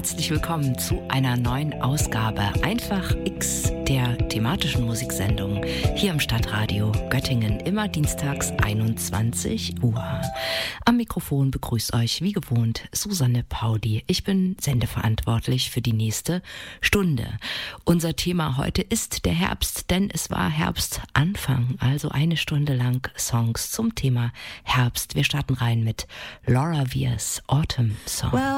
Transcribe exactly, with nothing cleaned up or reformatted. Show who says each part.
Speaker 1: herzlich willkommen zu einer neuen Ausgabe Einfach X, der thematischen Musiksendung hier im Stadtradio Göttingen, immer dienstags einundzwanzig Uhr. Am Mikrofon begrüßt euch wie gewohnt Susanne Pauli. Ich bin sendeverantwortlich für die nächste Stunde. Unser Thema heute ist der Herbst, denn es war Herbstanfang, also eine Stunde lang Songs zum Thema Herbst. Wir starten rein mit Laura Weirs Autumn Song.
Speaker 2: Well,